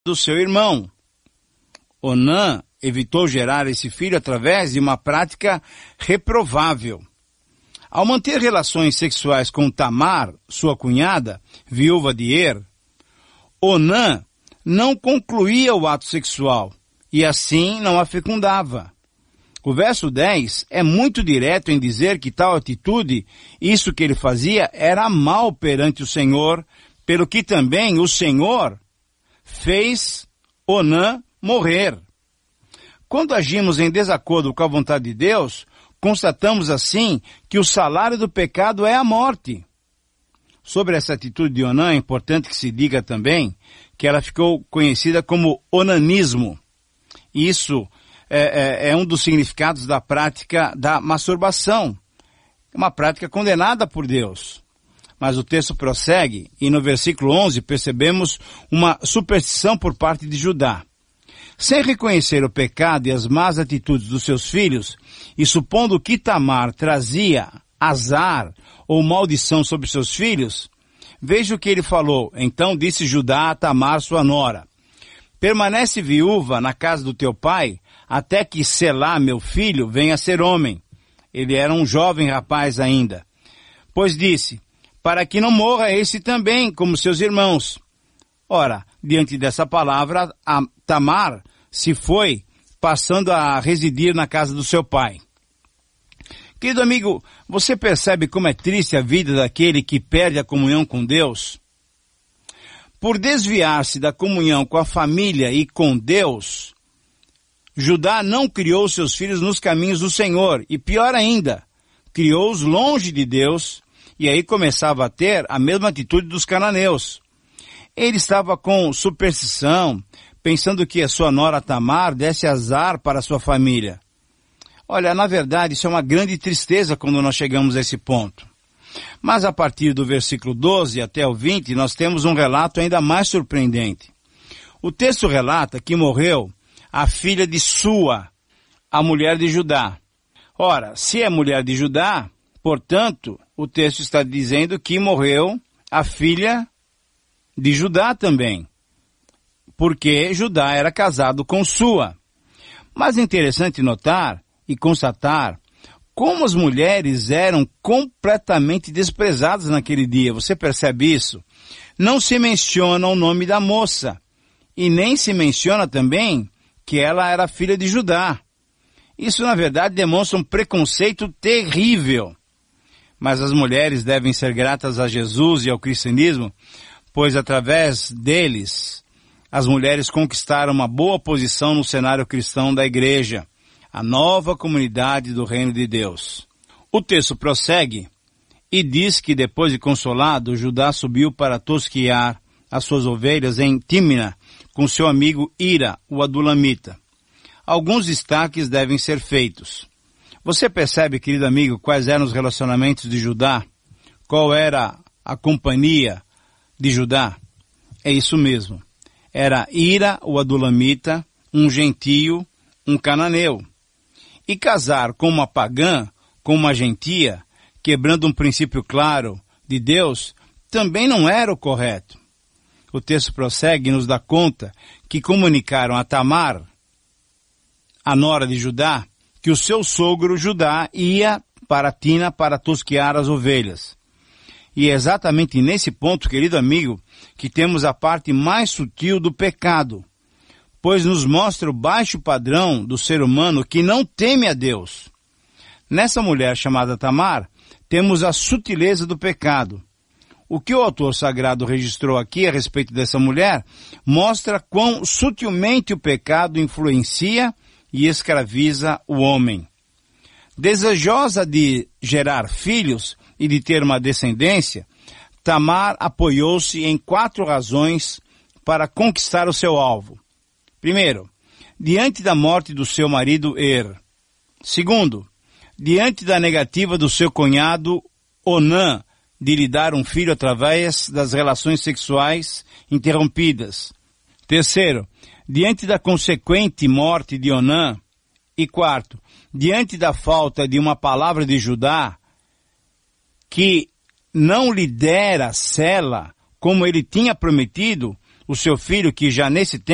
do seu irmão. Onã evitou gerar esse filho através de uma prática reprovável. Ao manter relações sexuais com Tamar, sua cunhada, viúva de Er, Onã não concluía o ato sexual e assim não a fecundava. O verso 10 é muito direto em dizer que tal atitude, isso que ele fazia, era mal perante o Senhor, pelo que também o Senhor fez Onã morrer. Quando agimos em desacordo com a vontade de Deus, constatamos assim que o salário do pecado é a morte. Sobre essa atitude de Onã, é importante que se diga também que ela ficou conhecida como onanismo. Isso é um dos significados da prática da masturbação. É uma prática condenada por Deus. Mas o texto prossegue e no versículo 11 percebemos uma superstição por parte de Judá. Sem reconhecer o pecado e as más atitudes dos seus filhos, e supondo que Tamar trazia azar ou maldição sobre seus filhos, veja o que ele falou. Então disse Judá a Tamar, sua nora: permanece viúva na casa do teu pai, até que Selá, meu filho, venha a ser homem. Ele era um jovem rapaz ainda. Pois disse, para que não morra esse também, como seus irmãos. Ora, diante dessa palavra, a Tamar se foi, passando a residir na casa do seu pai. Querido amigo, você percebe como é triste a vida daquele que perde a comunhão com Deus? Por desviar-se da comunhão com a família e com Deus, Judá não criou seus filhos nos caminhos do Senhor, e pior ainda, criou-os longe de Deus, e aí começava a ter a mesma atitude dos cananeus. Ele estava com superstição, pensando que a sua nora Tamar desse azar para a sua família. Olha, na verdade, isso é uma grande tristeza quando nós chegamos a esse ponto. Mas a partir do versículo 12 até o 20, nós temos um relato ainda mais surpreendente. O texto relata que morreu a filha de Sua, a mulher de Judá. Ora, se é mulher de Judá, portanto, o texto está dizendo que morreu a filha de Judá também, porque Judá era casado com Sua. Mas é interessante notar e constatar como as mulheres eram completamente desprezadas naquele dia. Você percebe isso? Não se menciona o nome da moça, e nem se menciona também que ela era filha de Judá. Isso, na verdade, demonstra um preconceito terrível. Mas as mulheres devem ser gratas a Jesus e ao cristianismo, pois através deles, as mulheres conquistaram uma boa posição no cenário cristão da igreja, a nova comunidade do reino de Deus. O texto prossegue e diz que depois de consolado, Judá subiu para tosquiar as suas ovelhas em Tímina, com seu amigo Ira, o adulamita. Alguns destaques devem ser feitos. Você percebe, querido amigo, quais eram os relacionamentos de Judá? Qual era a companhia de Judá? É isso mesmo. Era Ira, o adulamita, um gentio, um cananeu. E casar com uma pagã, com uma gentia, quebrando um princípio claro de Deus, também não era o correto. O texto prossegue e nos dá conta que comunicaram a Tamar, a nora de Judá, que o seu sogro Judá ia para Tina para tosquiar as ovelhas. E é exatamente nesse ponto, querido amigo, que temos a parte mais sutil do pecado, pois nos mostra o baixo padrão do ser humano que não teme a Deus. Nessa mulher chamada Tamar, temos a sutileza do pecado. O que o autor sagrado registrou aqui a respeito dessa mulher mostra quão sutilmente o pecado influencia e escraviza o homem. Desejosa de gerar filhos e de ter uma descendência, Tamar apoiou-se em 4 razões para conquistar o seu alvo. Primeiro, diante da morte do seu marido Er. Segundo, diante da negativa do seu cunhado Onã de lhe dar um filho através das relações sexuais interrompidas. Terceiro, diante da consequente morte de Onã. E quarto, diante da falta de uma palavra de Judá que não lhe dera Sela, como ele tinha prometido, o seu filho que já nesse tempo